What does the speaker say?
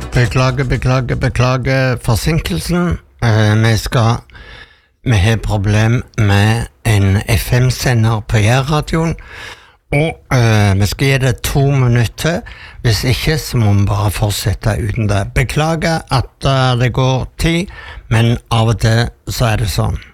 Beklager forsinkelsen. Vi har problem med en FM-sender på Jærradioen, og vi skal gi det 2 minutter. Hvis ikke, så må vi bare fortsette uten det. Beklager at det går tid, men av og til så er det sånn.